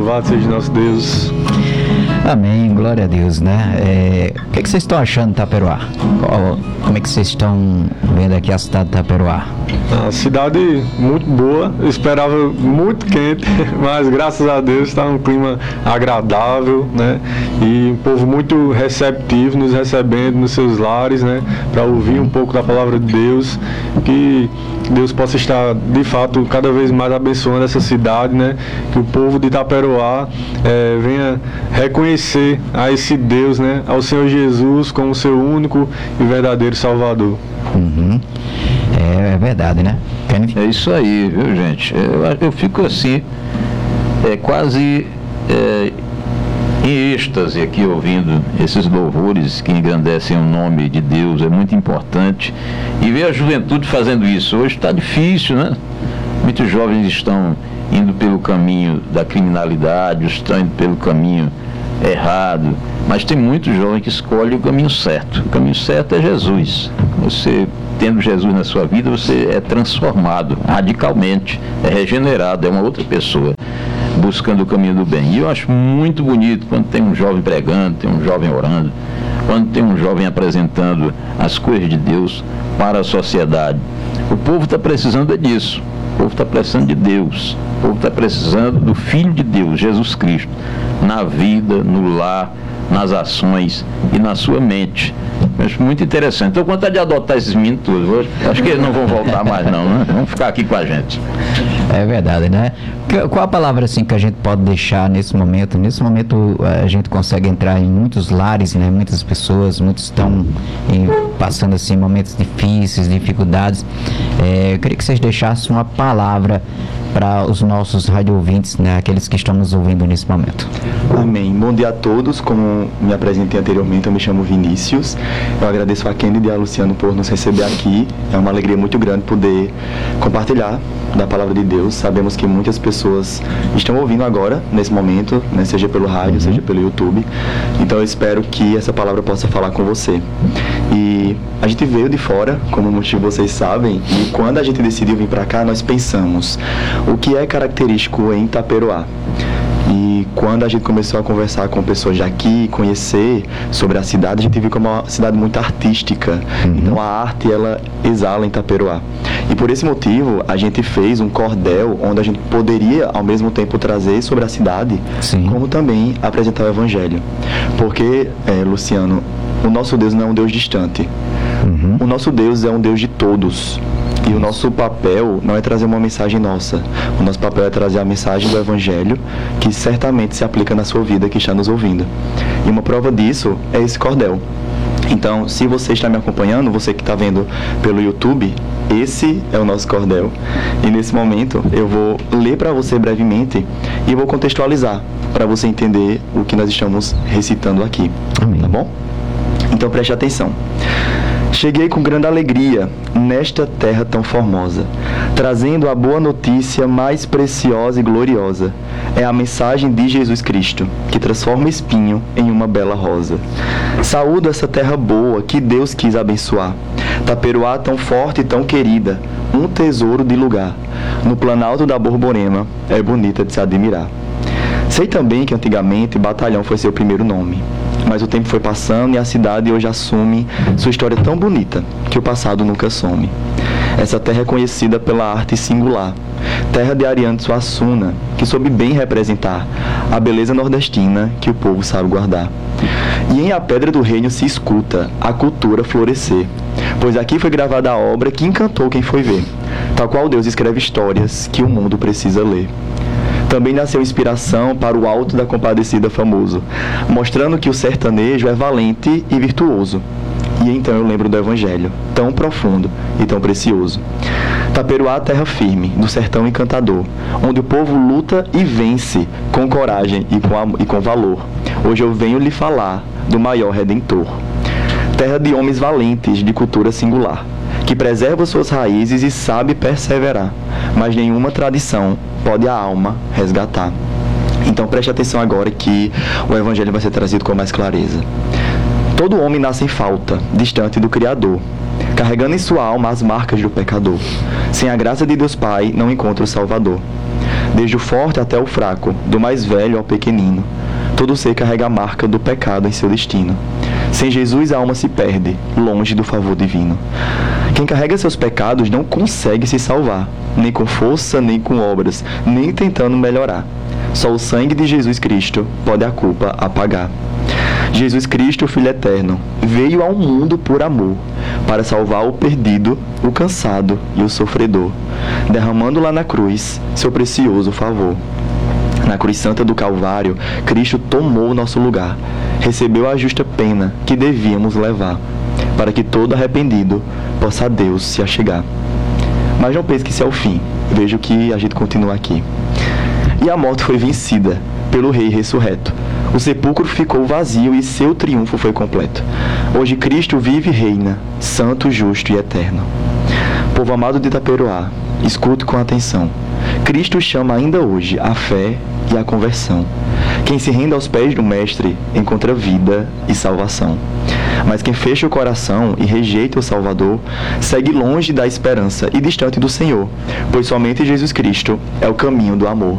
Louvado seja nosso Deus. Amém, glória a Deus, né? O que vocês estão achando de Itaperoá? Como é que vocês estão vendo aqui a cidade de Itaperoá? A cidade muito boa, eu esperava muito quente, mas graças a Deus está um clima agradável, né? E um povo muito receptivo, nos recebendo nos seus lares, né? Para ouvir um pouco da palavra de Deus, que Deus possa estar, de fato, cada vez mais abençoando essa cidade, né? Que o povo de Itaperoá venha reconhecer a esse Deus, né? Ao Senhor Jesus como seu único e verdadeiro Salvador. Uhum. É verdade, né? É isso aí, viu, gente? Eu fico assim, quase em êxtase aqui ouvindo esses louvores que engrandecem o nome de Deus. É muito importante. E ver a juventude fazendo isso. Hoje está difícil, né? Muitos jovens estão indo pelo caminho da criminalidade, estão indo pelo caminho errado, mas tem muitos jovens que escolhem o caminho certo. O caminho certo é Jesus. Você, tendo Jesus na sua vida, você é transformado radicalmente, é regenerado, é uma outra pessoa, buscando o caminho do bem. E eu acho muito bonito quando tem um jovem pregando, tem um jovem orando, quando tem um jovem apresentando as coisas de Deus para a sociedade. O povo está precisando disso. O povo está precisando de Deus. O povo está precisando do Filho de Deus, Jesus Cristo, na vida, no lar, nas ações e na sua mente. Acho muito interessante. Estou com vontade de adotar esses meninos todos. Acho que eles não vão voltar mais não, né? Vão ficar aqui com a gente. É verdade, né? Qual a palavra assim que a gente pode deixar nesse momento? Nesse momento a gente consegue entrar em muitos lares, né? Muitas pessoas, muitos estão passando assim momentos difíceis, dificuldades. Eu queria que vocês deixassem uma palavra para os nossos rádio ouvintes, né? Aqueles que estão nos ouvindo nesse momento. Amém. Bom dia a todos. Como me apresentei anteriormente, eu me chamo Vinícius. Eu agradeço a Kennedy e a Luciano por nos receber aqui. É uma alegria muito grande poder compartilhar da palavra de Deus. Sabemos que muitas pessoas estão ouvindo agora, nesse momento, né? Seja pelo rádio, seja pelo YouTube. Então eu espero que essa palavra possa falar com você. E a gente veio de fora, como muitos de vocês sabem, e quando a gente decidiu vir para cá, nós pensamos o que é característico em Itaperoá. E quando a gente começou a conversar com pessoas daqui, conhecer sobre a cidade, a gente viu como uma cidade muito artística. Então a arte, ela exala em Itaperoá. E por esse motivo, a gente fez um cordel onde a gente poderia, ao mesmo tempo, trazer sobre a cidade, Sim. como também apresentar o Evangelho. Porque, Luciano, o nosso Deus não é um Deus distante. O nosso Deus é um Deus de todos. E o nosso papel não é trazer uma mensagem nossa. O nosso papel é trazer a mensagem do Evangelho, que certamente se aplica na sua vida, que está nos ouvindo. E uma prova disso é esse cordel. Então, se você está me acompanhando, você que está vendo pelo YouTube, esse é o nosso cordel. E nesse momento eu vou ler para você brevemente e vou contextualizar para você entender o que nós estamos recitando aqui. Amém. Tá bom? Então preste atenção. Cheguei com grande alegria nesta terra tão formosa, trazendo a boa notícia mais preciosa e gloriosa. É a mensagem de Jesus Cristo, que transforma espinho em uma bela rosa. Saúdo essa terra boa que Deus quis abençoar. Taperoá tão forte e tão querida, um tesouro de lugar. No planalto da Borborema, é bonita de se admirar. Sei também que antigamente Batalhão foi seu primeiro nome. Mas o tempo foi passando e a cidade hoje assume sua história tão bonita que o passado nunca some. Essa terra é conhecida pela arte singular, terra de Ariano Suassuna, que soube bem representar a beleza nordestina que o povo sabe guardar. E em A Pedra do Reino se escuta a cultura florescer, pois aqui foi gravada a obra que encantou quem foi ver, tal qual Deus escreve histórias que o mundo precisa ler. Também nasceu inspiração para o Alto da Compadecida famoso, mostrando que o sertanejo é valente e virtuoso. E então eu lembro do Evangelho, tão profundo e tão precioso. Taperoá, terra firme, do sertão encantador, onde o povo luta e vence com coragem e com valor. Hoje eu venho lhe falar do maior Redentor. Terra de homens valentes, de cultura singular, que preserva suas raízes e sabe perseverar, mas nenhuma tradição pode a alma resgatar. Então preste atenção agora que o Evangelho vai ser trazido com mais clareza. Todo homem nasce em falta, distante do Criador, carregando em sua alma as marcas do pecador. Sem a graça de Deus Pai, não encontra o Salvador. desde o forte até o fraco, do mais velho ao pequenino. Todo ser carrega a marca do pecado em seu destino. Sem Jesus a alma se perde, longe do favor divino. Quem carrega seus pecados não consegue se salvar, nem com força, nem com obras, nem tentando melhorar. Só o sangue de Jesus Cristo pode a culpa apagar. Jesus Cristo, Filho Eterno, veio ao mundo por amor, para salvar o perdido, o cansado e o sofredor, derramando lá na cruz seu precioso favor. Na cruz santa do Calvário, Cristo tomou o nosso lugar, recebeu a justa pena que devíamos levar, para que todo arrependido possa a Deus se achegar. Mas não pense que isso é o fim, vejo que a gente continua aqui. E a morte foi vencida pelo Rei ressurreto. O sepulcro ficou vazio e seu triunfo foi completo. Hoje Cristo vive e reina, santo, justo e eterno. Povo amado de Itaperoá, escute com atenção. Cristo chama ainda hoje a fé e a conversão. Quem se rende aos pés do Mestre encontra vida e salvação. Mas quem fecha o coração e rejeita o Salvador, segue longe da esperança e distante do Senhor, pois somente Jesus Cristo é o caminho do amor.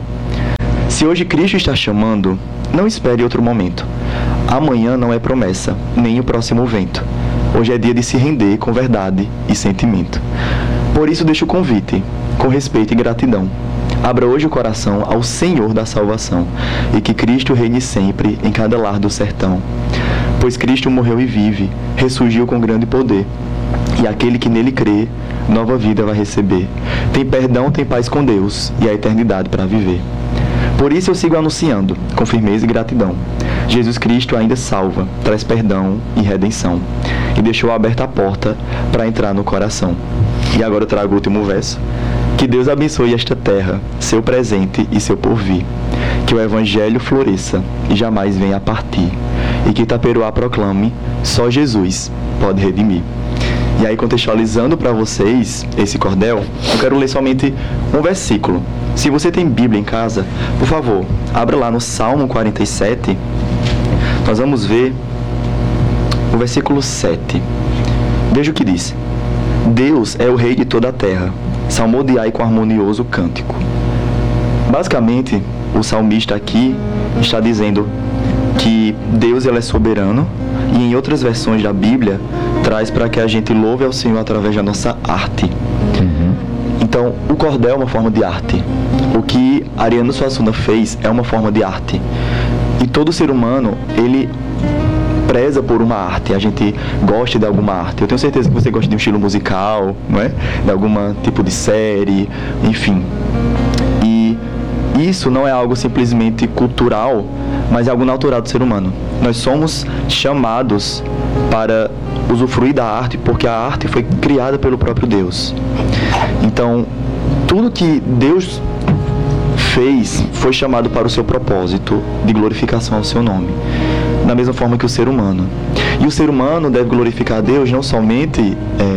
Se hoje Cristo está chamando, não espere outro momento. Amanhã não é promessa, nem o próximo vento. Hoje é dia de se render com verdade e sentimento. Por isso deixo o convite, com respeito e gratidão. Abra hoje o coração ao Senhor da salvação, e que Cristo reine sempre em cada lar do sertão. Pois Cristo morreu e vive, ressurgiu com grande poder, e aquele que nele crê, nova vida vai receber. Tem perdão, tem paz com Deus, e a eternidade para viver. Por isso eu sigo anunciando, com firmeza e gratidão. Jesus Cristo ainda salva, traz perdão e redenção, e deixou aberta a porta para entrar no coração. E agora eu trago o último verso. Que Deus abençoe esta terra, seu presente e seu porvir. Que o Evangelho floresça e jamais venha a partir. E que Itaperoá proclame, só Jesus pode redimir. E aí, contextualizando para vocês esse cordel, eu quero ler somente um versículo. Se você tem Bíblia em casa, por favor, abra lá no Salmo 47. Nós vamos ver o versículo 7. Veja o que diz. Deus é o Rei de toda a terra, salmodiai com harmonioso cântico. Basicamente, o salmista aqui está dizendo que Deus ele é soberano, e em outras versões da Bíblia traz para que a gente louve ao Senhor através da nossa arte. Então, o cordel é uma forma de arte. O que Ariano Suassuna fez é uma forma de arte. E todo ser humano, ele preza por uma arte, a gente gosta de alguma arte. Eu tenho certeza que você gosta de um estilo musical, não é? De algum tipo de série, enfim. E isso não é algo simplesmente cultural, mas é algo natural do ser humano. Nós somos chamados para usufruir da arte, porque a arte foi criada pelo próprio Deus. Então, tudo que Deus fez foi chamado para o seu propósito de glorificação ao seu nome. Da mesma forma que o ser humano. E o ser humano deve glorificar a Deus não somente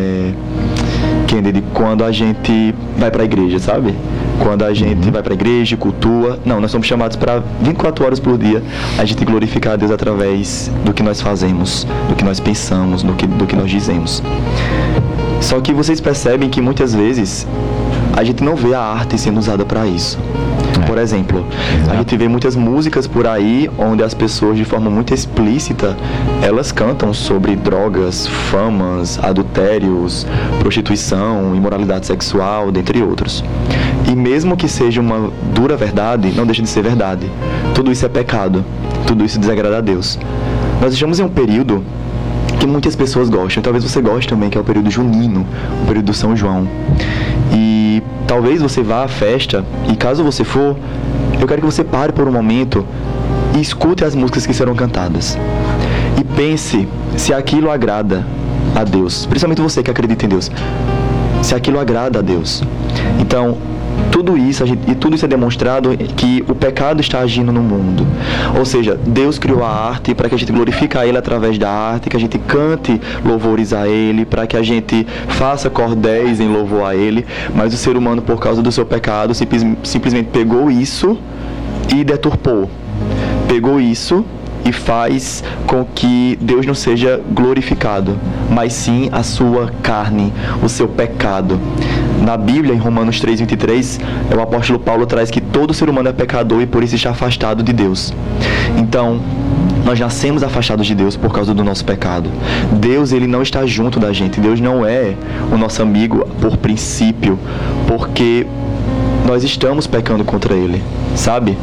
Kennedy, quando a gente vai para a igreja, sabe? Quando a gente vai para a igreja, cultua. Não, nós somos chamados para 24 horas por dia a gente glorificar a Deus através do que nós fazemos, do que nós pensamos, do que nós dizemos. Só que vocês percebem que muitas vezes a gente não vê a arte sendo usada para isso. Por exemplo, a gente vê muitas músicas por aí onde as pessoas, de forma muito explícita, elas cantam sobre drogas, famas, adultérios, prostituição, imoralidade sexual, dentre outros. E mesmo que seja uma dura verdade, não deixa de ser verdade. Tudo isso é pecado, tudo isso desagrada a Deus. Nós estamos em um período que muitas pessoas gostam, talvez você goste também, que é o período junino, o período do São João. E talvez você vá à festa, e caso você for, eu quero que você pare por um momento e escute as músicas que serão cantadas. E pense se aquilo agrada a Deus, principalmente você que acredita em Deus, se aquilo agrada a Deus. Então, tudo isso é demonstrado que o pecado está agindo no mundo. Ou seja, Deus criou a arte para que a gente glorifique a Ele através da arte, que a gente cante louvores a Ele, para que a gente faça cordéis em louvor a Ele. Mas o ser humano, por causa do seu pecado, simplesmente pegou isso e deturpou. Pegou isso e faz com que Deus não seja glorificado, mas sim a sua carne, o seu pecado. Na Bíblia, em Romanos 3:23, o apóstolo Paulo traz que todo ser humano é pecador e por isso está afastado de Deus. Então, nós nascemos afastados de Deus por causa do nosso pecado. Deus, ele não está junto da gente. Deus não é o nosso amigo por princípio, porque nós estamos pecando contra Ele, sabe?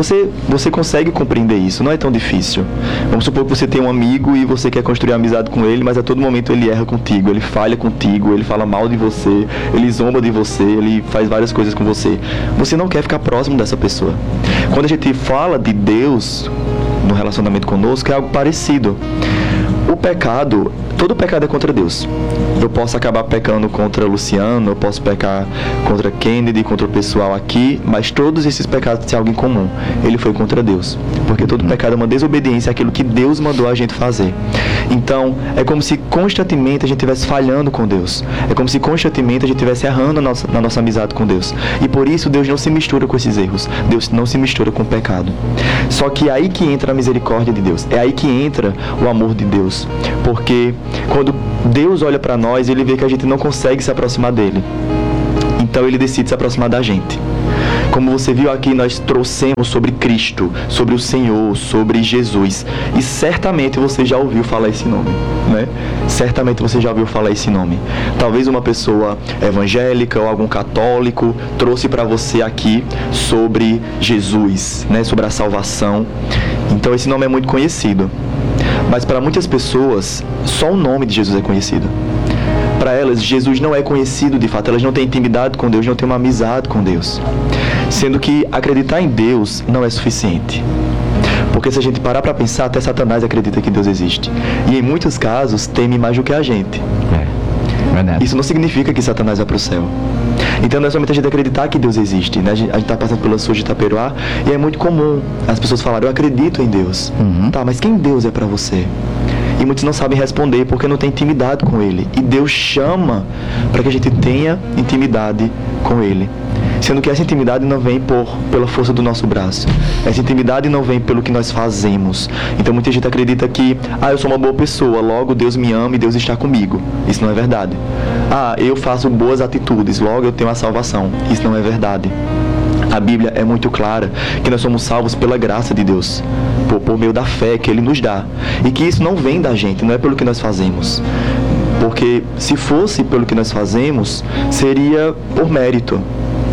Você consegue compreender isso, não é tão difícil. Vamos supor que você tem um amigo e você quer construir amizade com ele, mas a todo momento ele erra contigo, ele falha contigo, ele fala mal de você, ele zomba de você, ele faz várias coisas com você. Você não quer ficar próximo dessa pessoa. Quando a gente fala de Deus no relacionamento conosco, é algo parecido. O pecado, todo pecado é contra Deus. Eu posso acabar pecando contra Luciano, eu posso pecar contra Kennedy, contra o pessoal aqui, mas todos esses pecados têm algo em comum. Ele foi contra Deus. Porque todo pecado é uma desobediência àquilo que Deus mandou a gente fazer. Então, é como se constantemente a gente estivesse falhando com Deus. É como se constantemente a gente estivesse errando na nossa amizade com Deus. E por isso Deus não se mistura com esses erros. Deus não se mistura com o pecado. Só que é aí que entra a misericórdia de Deus. É aí que entra o amor de Deus. Porque quando Deus olha para nós, Ele vê que a gente não consegue se aproximar dele. Então Ele decide se aproximar da gente. Como você viu aqui, nós trouxemos sobre Cristo, sobre o Senhor, sobre Jesus. E certamente você já ouviu falar esse nome, né? Certamente você já ouviu falar esse nome. Talvez uma pessoa evangélica ou algum católico trouxe para você aqui sobre Jesus, né? Sobre a salvação. Então esse nome é muito conhecido. Mas para muitas pessoas, só o nome de Jesus é conhecido. Para elas, Jesus não é conhecido de fato. Elas não têm intimidade com Deus, não têm uma amizade com Deus. Sendo que acreditar em Deus não é suficiente. Porque se a gente parar para pensar, até Satanás acredita que Deus existe. E em muitos casos, teme mais do que a gente. Verdade. Isso não significa que Satanás vai para o céu. Então não é somente a gente acreditar que Deus existe, né? A gente está passando pela Sul de Itaperuá e é muito comum as pessoas falarem, eu acredito em Deus. Tá, mas quem Deus é para você? E muitos não sabem responder porque não tem intimidade com Ele. E Deus chama para que a gente tenha intimidade com Ele. Sendo que essa intimidade não vem pela força do nosso braço. Essa intimidade não vem pelo que nós fazemos. Então muita gente acredita que, eu sou uma boa pessoa, logo Deus me ama e Deus está comigo. Isso não é verdade. Eu faço boas atitudes, logo eu tenho a salvação. Isso não é verdade. A Bíblia é muito clara que nós somos salvos pela graça de Deus, por meio da fé que Ele nos dá. E que isso não vem da gente, não é pelo que nós fazemos. Porque se fosse pelo que nós fazemos, seria por mérito.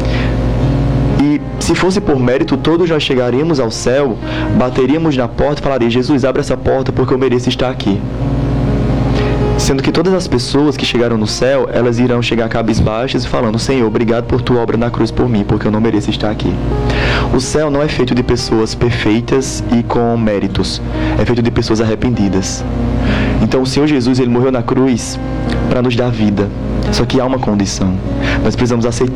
E se fosse por mérito, todos nós chegaríamos ao céu, bateríamos na porta e falaríamos, Jesus, abre essa porta porque eu mereço estar aqui. Sendo que todas as pessoas que chegaram no céu, elas irão chegar cabisbaixas e falando, Senhor, obrigado por tua obra na cruz por mim, porque eu não mereço estar aqui. O céu não é feito de pessoas perfeitas e com méritos, é feito de pessoas arrependidas. Então o Senhor Jesus, Ele morreu na cruz para nos dar vida. Só que há uma condição. Nós precisamos aceitar